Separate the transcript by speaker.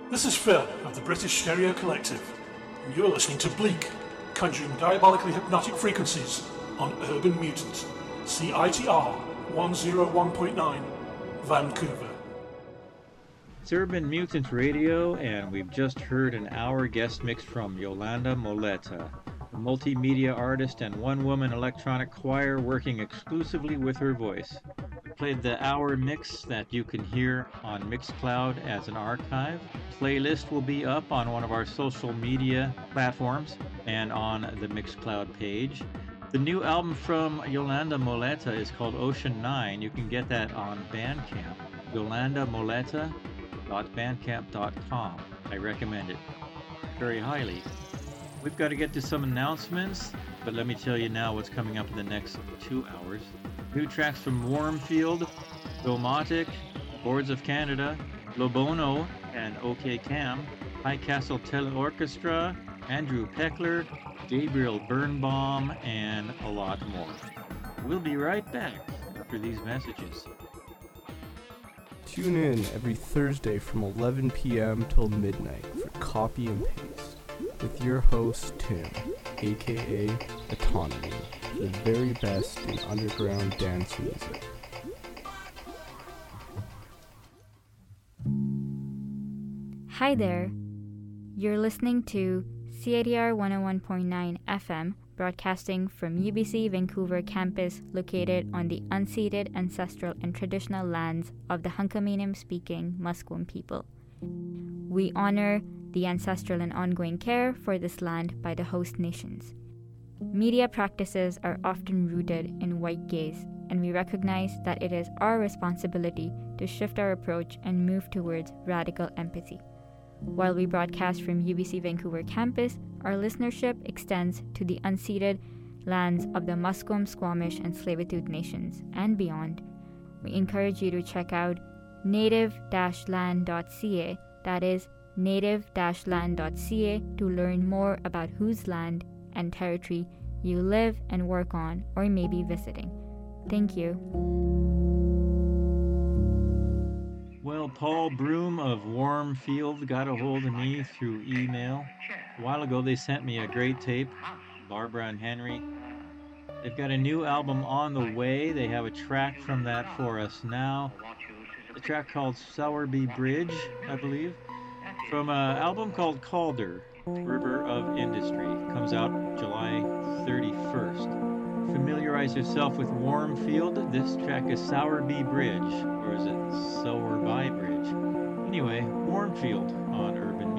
Speaker 1: This is Phil of the British Stereo Collective, and you're listening to Bleak, conjuring diabolically hypnotic frequencies on Urban Mutant, CITR 101.9, Vancouver.
Speaker 2: It's Urban Mutant Radio, and we've just heard an hour guest mix from Yolanda Moleta, a multimedia artist and one-woman electronic choir working exclusively with her voice. We played the hour mix that you can hear on Mixcloud as an archive. Playlist will be up on one of our social media platforms and on the Mixcloud page. The new album from Yolanda Moleta is called Ocean 9. You can get that on Bandcamp. yolandamoleta.bandcamp.com. I recommend it very highly. We've got to get to some announcements, but let me tell you now what's coming up in the next 2 hours. New tracks from Warmfield, Domotic, Boards of Canada, Lobono and OK Cam, High Castle Teleorchestra, Andrew Peckler, Gabriel Birnbaum, and a lot more. We'll be right back after these messages.
Speaker 3: Tune in every Thursday from 11 p.m. till midnight for Copy and Paste with your host Tim, aka Autonomy, the very best in underground dance music.
Speaker 4: Hi there. You're listening to CITR 101.9 FM, broadcasting from UBC Vancouver campus located on the unceded ancestral and traditional lands of the Hunkaminam-speaking Musqueam people. We honor the ancestral and ongoing care for this land by the host nations. Media practices are often rooted in white gaze, and we recognize that it is our responsibility to shift our approach and move towards radical empathy. While we broadcast from UBC Vancouver campus, our listenership extends to the unceded lands of the Musqueam, Squamish, and Tsleil-Waututh nations and beyond. We encourage you to check out native-land.ca, that is native-land.ca, to learn more about whose land and territory you live and work on or may be visiting. Thank you.
Speaker 2: Well, Paul Broom of Warmfield got a hold of me through email. A while ago, they sent me a great tape, Barbara and Henry. They've got a new album on the way. They have a track from that for us now. A track called Sowerby Bridge, I believe, from an album called Calder, River of Industry. Comes out July 31st. Familiarize yourself with Warmfield. This track is Sowerby Bridge, or is it Sowerby Bridge? Anyway, Warmfield on Urban